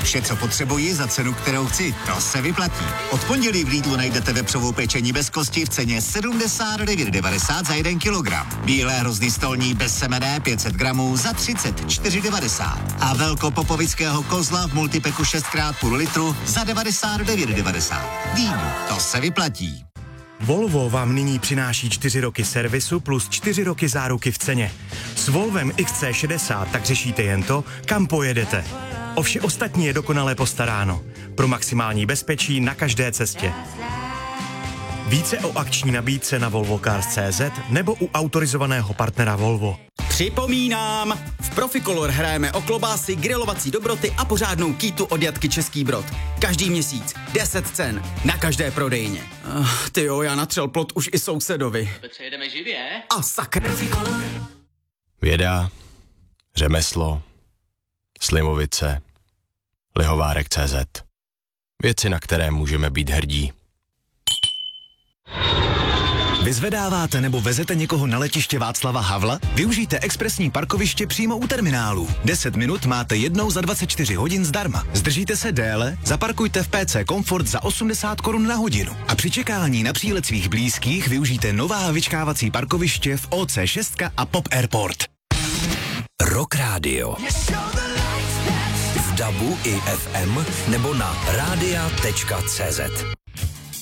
Vše, co potřebuji za cenu, kterou chci, to se vyplatí. Od pondělí v Lidlu najdete vepřovou pečení bez kosti v ceně 79,90 za 1 kilogram. Bílé hrozny stolní bez semene 500 gramů za 34,90. A velkopopovického kozla v multipeku 6x půl litru za 99,90. Lidl, to se vyplatí. Volvo vám nyní přináší 4 roky servisu plus 4 roky záruky v ceně. S Volvem XC60 tak řešíte jen to, kam pojedete. O vše ostatní je dokonale postaráno. Pro maximální bezpečí na každé cestě. Více o akční nabídce na volvocars.cz nebo u autorizovaného partnera Volvo. Připomínám, v Proficolor hrajeme o klobásy, grilovací dobroty a pořádnou kýtu od Jatky Český Brod. Každý měsíc 10 cen na každé prodejně. Tyjo, já natřel plot už i sousedovi. Přejedeme živě? A sakra. Věda, řemeslo, Slimovice, Lihovárek.cz. Věci, na které můžeme být hrdí. Vyzvedáváte nebo vezete někoho na letiště Václava Havla? Využijte expresní parkoviště přímo u terminálu. 10 minut máte jednou za 24 hodin zdarma. Zdržíte se déle? Zaparkujte v PC Comfort za 80 korun na hodinu. A při čekání na přílet svých blízkých využijte nová vyčkávací parkoviště v OC6 a Pop Airport. Rock Radio. V DABu i FM nebo na radia.cz.